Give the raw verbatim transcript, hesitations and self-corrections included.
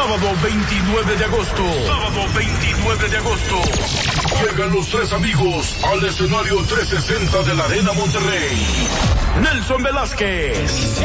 Sábado veintinueve de agosto. Sábado veintinueve de agosto. Llegan los tres amigos al escenario trescientos sesenta de la Arena Monterrey. Nelson Velázquez,